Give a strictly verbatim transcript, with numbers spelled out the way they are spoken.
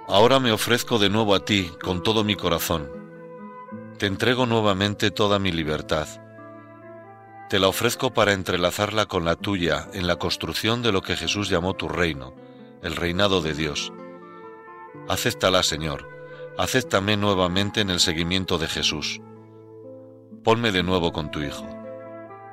Ahora me ofrezco de nuevo a ti con todo mi corazón. Te entrego nuevamente toda mi libertad. Te la ofrezco para entrelazarla con la tuya en la construcción de lo que Jesús llamó tu reino, el reinado de Dios. Acéptala, Señor. Acéptame nuevamente en el seguimiento de Jesús. Ponme de nuevo con tu Hijo.